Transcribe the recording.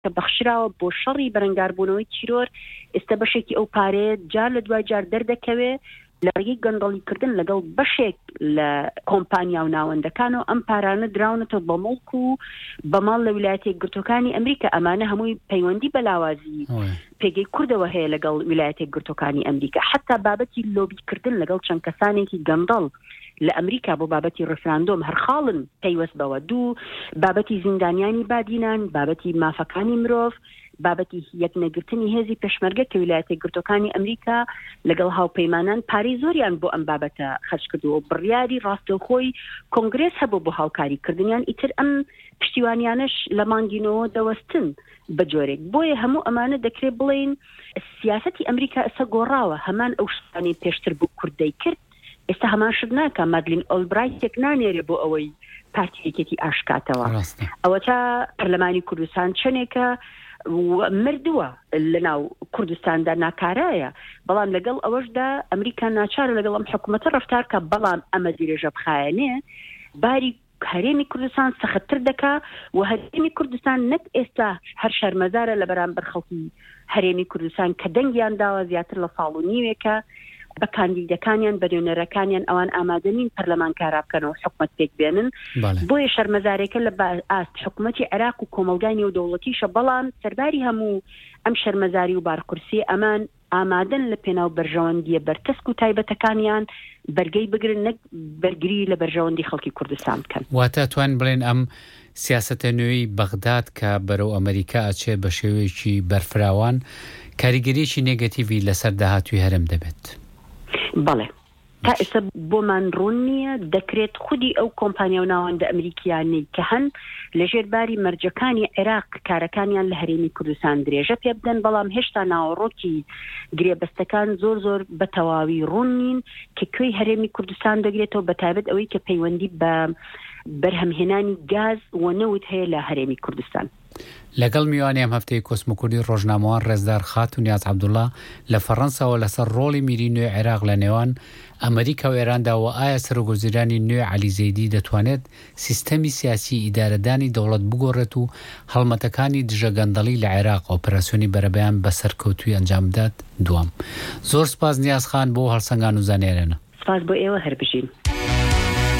کە بەخشراوە بۆ شەڕی بەرەنگاربوونەوەی چیرۆر ئێستا بەشێکی ئەو پارەیە جار لە دوای جار دەردەکەوێ لەڕێی گەندەڵیکردن لەگەڵ بەشێک لە کۆمپانیا و ناوەندەکانەوە ئەم پارانە دراونەتەوە بە مڵک و بەماڵ لە ویلایەتە یەکگرتووەکانی ئەمریکا. ئەمانە هەمووی پەیوەندی بەلاوازی پێگەی کوردەوە هەیە لەگەڵ ویلایەتە یەکگرتووەکانی ئەمریکا. حتا بابەتی لۆبیکردن لەگەڵ چەند کەسانێکی گەندەڵ لە ئەمریکا بۆ بابەتی ڕفراندۆم هەرخاڵن پەیوەست بەوە. دوو بابەتی زیندانیانی بادینان، بابەتی مافەکانی مرۆڤ، بابەتی یەکنەگرتنی هێزی پێشمەرگە کە ویلایەتە یەکگرتووەکانی ئەمریکا لەگەڵ هاوپەیمانان پارەی زۆریان بۆ ئەم بابەتە خەرج کردووە. بڕیاری ڕاستەوخۆی کۆنگرێس هەبوو بۆ هاوکاریکردنیان، ئیتر ئەم پشتیوانیانش لە مانگینەوە دەوەستن بە جۆرێک. بۆیە هەموو ئەمانە دەکرێت بڵێن سیاسەتی ئەمریکا ئەسە گۆڕاوە، هەمان ئەو شتانی پێشتر بوو کوردەی کرد ئێستا هەمان شت ناکە. مادلین ئۆلبرایت نانێرێ بۆ ئەوەی پارتیەکێتی ئاشکاتەوە. ئەوە تا پەرلەمانی کوردستان چنێکە مردووە لەناو کوردستاندا ناکارایە، بەڵام لەگەڵ ئەوەشدا ئەمریکا ناچارە لەگەڵ ئەم حکوومەتە ڕەفتار کە، بەڵام ئەمە دیرێژە بخایەنێ باری هەرێمی کوردستان سەختتر دەکا و هەرێمی کوردستان نەک ئێستا هەر شەرمەزارە لە بەرامبەر خەڵکی هەرێمی کوردستان کە دەنگیان داوە زیاتر لە ساڵ و نیوێکە بە کاندیدەکانیان بە نوێنەرەکانیان ئەوان ئامادەنین پەرلەمانکارا بکەنەوە حکومەت پێک بێنن. بۆیە شەرمەزارێکە لە ئاست حکومەتی عێراق و کۆمەلگای و دەوڵەتیشە، بەڵام سەرباری هەموو ئەم شەرمەزاری و بارقورسی ئەمان ئامادەن لە پێناو بەرژەوەندیە بەرتەسک و تایبەتەکانیان بەرگەی بگرن، نەک بەرگری لە بەرژەوەندی خەڵکی کوردستان بکەن. واتە توان بڵێن ئەم سیاسەتە نوێی بەغداد کە بەرەو ئەمریکا ئەچێ بە شێوەیەکی بەرفراوان کاریگەریەکی نێگەتیڤی لەسەر داهاتووی هەرێم دەبێت. بەڵێ تا ئێستا بۆمان ڕوون نییە دەکرێت خودی ئەو کۆمپانیا و ناوەندە ئەمریکیانەی کە هەن لە ژێرباری مەرجەکانی عێراق کارەکانیان لە هەرێمی کوردستان درێژە پێ بدەن، بەڵام هێشتا ناوەڕۆکی گرێبەستەکان زۆر بە تەواوی ڕوون نین کە کوێی هەرێمی کوردستان دەگرێتەوە، بەتایبەت ئەوەی کە پەیوەندی بە بەرهەمهێنانی گاز و نەوت هەیە لە هەرێمی کوردستان. لەگەڵ میوانی ئەم هەفتەی کۆسمۆکوردی ڕۆژنامەوان ڕێزدار خاتون یاز عەبدوڵڵا لە فەڕەنساوە لەسەر ڕۆڵی میری نوێ عێراق لە نێوان ئەمریکا و ئێراندا و ئایا سەرۆکوەزیرانی نوێ عەلی زەیدی دەتوانێت سیستەمی سیاسی ئیدارەدانی دەوڵەت بگۆڕێت و هەڵمەتەکانی دژەگەندەڵی لە عێراق ئۆپراسیۆنی بەرەبەیان بەسەرکەوتووی ئەنجام بدات. دووەم، زۆر سپاس نیاز خان بۆ هەڵسەنگان و زانێرانە. سپاس بۆ ئێوە هەر بژین.